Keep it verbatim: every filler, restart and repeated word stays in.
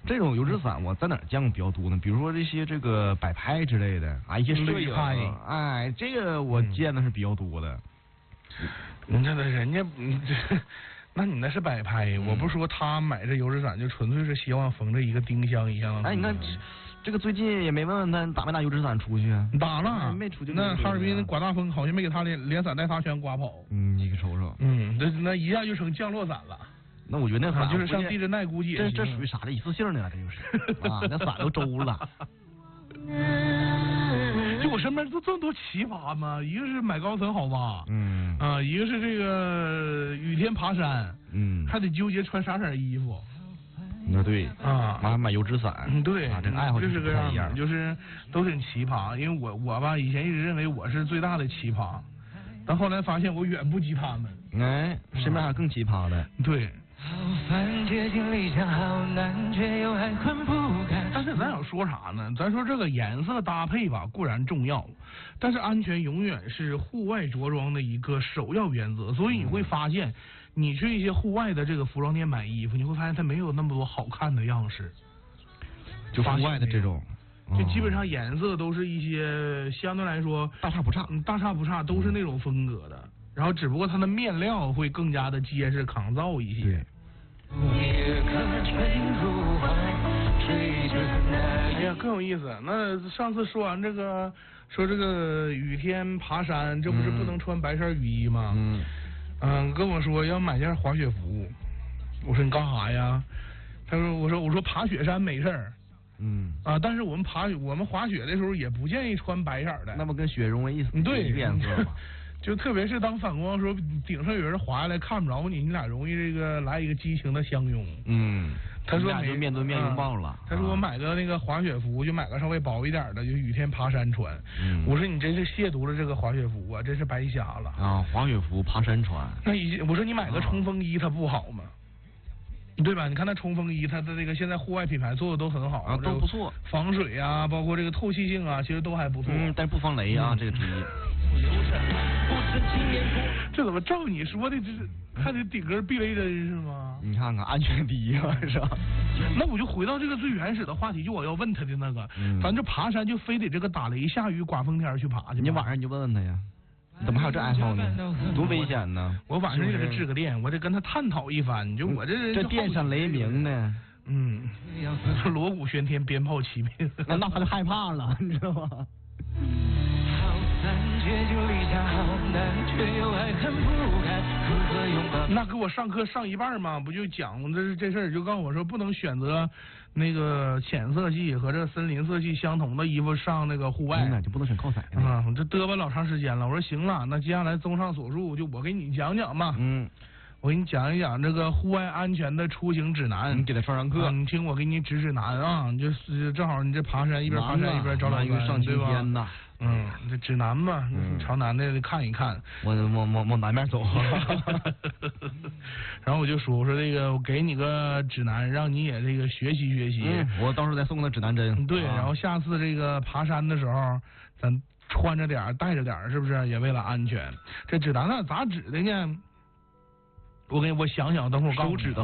这种油纸伞我在哪儿见过比较多呢？比如说这些这个摆拍之类的啊，一些摄影，哎，这个我见的是比较多的。 你看那人家，你这，那你那是摆拍，嗯、我不说他买这油纸伞就纯粹是希望缝着一个丁香一样的。 哎，你看这个最近也没问问他打没打油纸伞出去啊？ 打了， 哎、没出去。 那哈尔滨刮大风，好像没给他连连伞带他全刮跑。 嗯，你给瞅瞅。 嗯，那那一下就成降落伞了。 那我觉得那伞、 啊、就是上地震带估计这这属于啥的一次性的了，这就是啊，那伞都周了。 就我身边都这么多奇葩吗？一个是买高层好挖， 嗯啊，一个是这个雨天爬山， 嗯， 还得纠结穿啥色衣服。 那对啊， 妈买油纸伞， 嗯，对， 啊，这个爱好就是个不一样，就是都很奇葩。因为我我吧以前一直认为我是最大的奇葩，但后来发现我远不及他们。 哎，身边还有更奇葩的。 对。 好烦，接近理想好难，却又还困不开。 但是咱想说啥呢？咱说这个颜色搭配吧，固然重要，但是安全永远是户外着装的一个首要原则。所以你会发现，你去一些户外的这个服装店买衣服，你会发现它没有那么多好看的样式， 就户外的这种。 就基本上颜色都是一些相对来说大差不差， 嗯，大差不差，都是那种风格的。然后只不过它的面料会更加的结实抗造一些。 对。 哎呀，更有意思。那上次说完这个，说这个雨天爬山，这不是不能穿白色雨衣吗？ 嗯。 嗯，跟我说要买件滑雪服。我说你干啥呀？他说我说我说爬雪山没事儿。 嗯。 啊，但是我们爬我们滑雪的时候也不建议穿白色的。 那不跟雪融为一对一个颜色吗？ 就特别是当反光的时候，顶上有人滑下来看不着你，你俩容易这个来一个激情的相拥。 嗯， 他说就面对面拥抱了。 啊、他说我买个那个滑雪服，就买个稍微薄一点的，就雨天爬山穿。 嗯， 我说你真是亵渎了这个滑雪服啊，真是白瞎了啊！滑雪服爬山穿。 那已我说你买个冲锋衣，它不好吗？对吧？你看那冲锋衣，它的这个现在户外品牌做的都很好啊，都不错， 防水啊，包括这个透气性啊，其实都还不错。 嗯，但是不防雷啊，嗯、这个之一。 这怎么照你说的，这是还得顶根避雷针是吗？ 你看看，安全第一啊，是吧？ 那我就回到这个最原始的话题，就我要问他的那个，嗯、咱这爬山就非得这个打雷下雨刮风天去爬去？ 你晚上你就问问他呀。怎么还有这爱好呢？多危险呢！ 我晚上就给他支个电，我得跟他探讨一番。就我这人这电闪雷鸣呢， 嗯，锣鼓喧天，鞭炮齐鸣， 那那他就害怕了，你知道吗？ 那给我上课上一半嘛，不就讲这这事儿，就告诉我说不能选择那个浅色系和这森林色系相同的衣服上那个户外， 那就不能选靠色啊！这嘚吧老长时间了，我说行了，那接下来综上所述，就我给你讲讲吧。 嗯。 我给你讲一讲这个户外安全的出行指南。 你给他上上课， 你听我给你指指南啊！你就正好你这爬山一边爬山一边找老师上青天呐。 嗯，这指南嘛， 嗯、 朝南的看一看。 我我我往南边走。 然后我就说，我说这个我给你个指南，让你也这个学习学习。 嗯、我到时候再送个指南针。 对， 啊、 然后下次这个爬山的时候，咱穿着点带着点是不是？也为了安全。这指南那咋指的呢？我给我想想，等会儿我告诉你。 手指的